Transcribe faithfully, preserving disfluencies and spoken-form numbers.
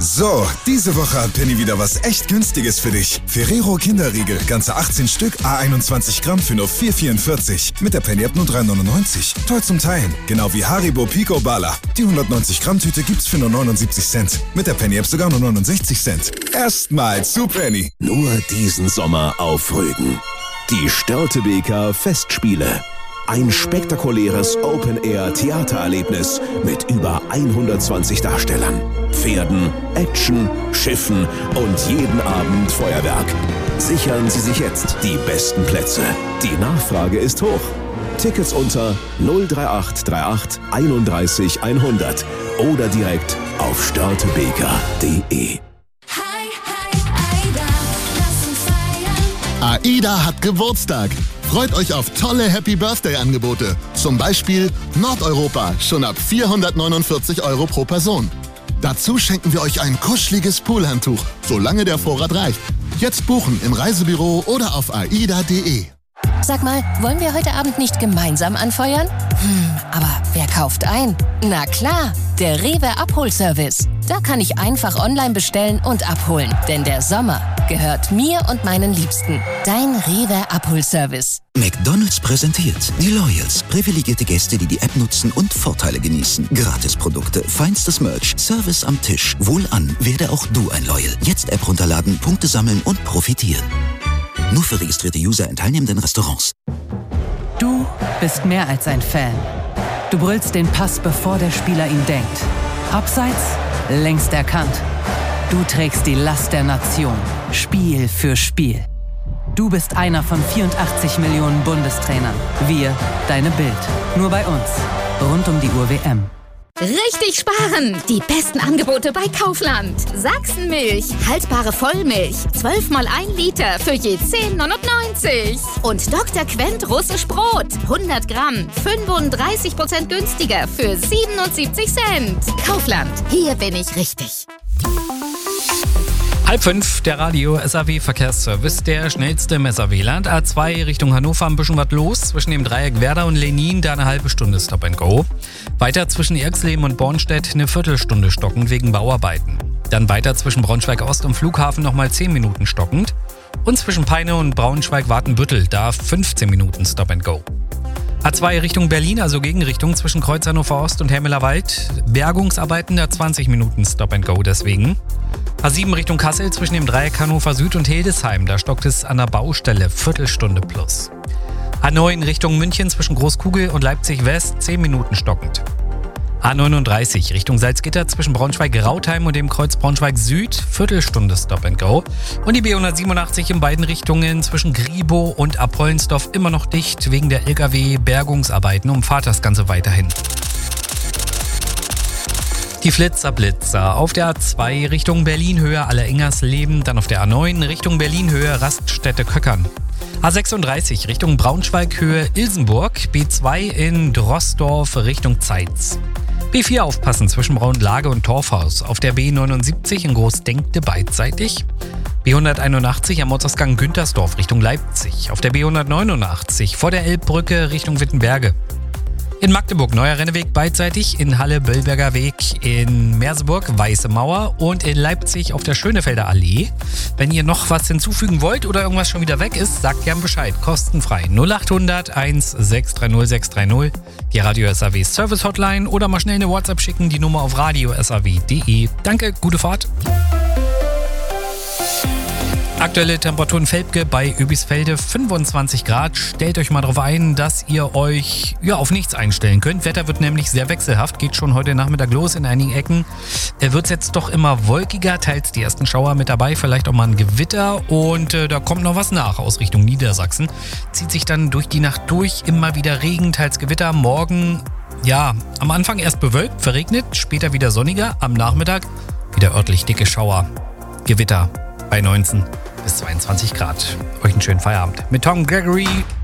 So, diese Woche hat Penny wieder was echt Günstiges für dich. Ferrero Kinderriegel, ganze achtzehn Stück, à einundzwanzig Gramm für nur vier vierundvierzig. Mit der Penny-App nur drei neunundneunzig. Toll zum Teilen. Genau wie Haribo Pico Bala. Die hundertneunzig Gramm Tüte gibt's für nur neunundsiebzig Cent. Mit der Penny-App sogar nur neunundsechzig Cent. Erstmal zu Penny. Nur diesen Sommer auf Rügen. Die Störtebeker Festspiele. Ein spektakuläres Open-Air-Theatererlebnis mit über hundertzwanzig Darstellern, Pferden, Action, Schiffen und jeden Abend Feuerwerk. Sichern Sie sich jetzt die besten Plätze. Die Nachfrage ist hoch. Tickets unter null drei acht drei acht einunddreißig hundert oder direkt auf störtebeker punkt de. AIDA hat Geburtstag. Freut euch auf tolle Happy-Birthday-Angebote. Zum Beispiel Nordeuropa, schon ab vierhundertneunundvierzig Euro pro Person. Dazu schenken wir euch ein kuscheliges Poolhandtuch, solange der Vorrat reicht. Jetzt buchen im Reisebüro oder auf aida punkt de. Sag mal, wollen wir heute Abend nicht gemeinsam anfeuern? Hm, aber wer kauft ein? Na klar, der Rewe Abholservice. Da kann ich einfach online bestellen und abholen. Denn der Sommer gehört mir und meinen Liebsten. Dein Rewe Abholservice. McDonald's präsentiert die Loyals. Privilegierte Gäste, die die App nutzen und Vorteile genießen. Gratisprodukte, feinstes Merch, Service am Tisch. Wohlan, werde auch du ein Loyal. Jetzt App runterladen, Punkte sammeln und profitieren. Nur für registrierte User in teilnehmenden Restaurants. Du bist mehr als ein Fan. Du brüllst den Pass, bevor der Spieler ihn denkt. Abseits, längst erkannt. Du trägst die Last der Nation, Spiel für Spiel. Du bist einer von vierundachtzig Millionen Bundestrainern. Wir, deine Bild. Nur bei uns. Rund um die Uhr W M. Richtig sparen! Die besten Angebote bei Kaufland. Sachsenmilch, haltbare Vollmilch, zwölf mal ein Liter für je zehn neunundneunzig. Und Doktor Quent russisch Brot, hundert Gramm, fünfunddreißig Prozent günstiger für siebenundsiebzig Cent. Kaufland, hier bin ich richtig. Halb fünf, der Radio S A W Verkehrsservice, der schnellste im S A W-Land. A zwei Richtung Hannover, ein bisschen was los. Zwischen dem Dreieck Werder und Lenin, da eine halbe Stunde Stop and Go. Weiter zwischen Irxleben und Bornstedt eine Viertelstunde stockend wegen Bauarbeiten. Dann weiter zwischen Braunschweig-Ost und Flughafen nochmal zehn Minuten stockend. Und zwischen Peine und Braunschweig-Wartenbüttel, da fünfzehn Minuten Stop and Go. A zwei Richtung Berlin, also Gegenrichtung zwischen Kreuz Hannover Ost und Hermelerwald. Bergungsarbeiten, da zwanzig Minuten Stop and Go deswegen. A sieben Richtung Kassel zwischen dem Dreieck Hannover Süd und Hildesheim. Da stockt es an der Baustelle, Viertelstunde plus. A neun Richtung München zwischen Großkugel und Leipzig West, zehn Minuten stockend. A neununddreißig Richtung Salzgitter zwischen Braunschweig-Rautheim und dem Kreuz Braunschweig Süd, Viertelstunde Stop and Go. Und die B hundertsiebenundachtzig in beiden Richtungen zwischen Griebow und Apollensdorf immer noch dicht wegen der L K W-Bergungsarbeiten. Umfahrt das Ganze weiterhin. Die Flitzer-Blitzer auf der A zwei Richtung Berlin-Höhe Allereingersleben, dann auf der A neun Richtung Berlin-Höhe Raststätte-Köckern. A sechsunddreißig Richtung Braunschweig-Höhe Ilsenburg, B zwei in Drossdorf Richtung Zeitz. B vier aufpassen zwischen Braunlage und Torfhaus, auf der B neunundsiebzig in Großdenkte beidseitig. B hunderteinundachtzig am Ortsausgang Güntersdorf Richtung Leipzig, auf der B hundertneunundachtzig vor der Elbbrücke Richtung Wittenberge. In Magdeburg Neuer Renneweg beidseitig, in Halle Böllberger Weg, in Merseburg Weiße Mauer und in Leipzig auf der Schönefelder Allee. Wenn ihr noch was hinzufügen wollt oder irgendwas schon wieder weg ist, sagt gern Bescheid. Kostenfrei null achthundert eins sechs drei null sechs drei null, die Radio S A W Service Hotline oder mal schnell eine WhatsApp schicken, die Nummer auf radio s a w punkt de. Danke, gute Fahrt. Aktuelle Temperatur in Velpke bei Öbisfelde fünfundzwanzig Grad. Stellt euch mal darauf ein, dass ihr euch ja, auf nichts einstellen könnt. Wetter wird nämlich sehr wechselhaft, geht schon heute Nachmittag los in einigen Ecken. Wird es jetzt doch immer wolkiger, teils die ersten Schauer mit dabei, vielleicht auch mal ein Gewitter und äh, da kommt noch was nach aus Richtung Niedersachsen. Zieht sich dann durch die Nacht durch, immer wieder Regen, teils Gewitter. Morgen, ja, am Anfang erst bewölkt, verregnet, später wieder sonniger, am Nachmittag wieder örtlich dicke Schauer. Gewitter bei neunzehn bis zweiundzwanzig Grad. Euch einen schönen Feierabend mit Tom Gregory.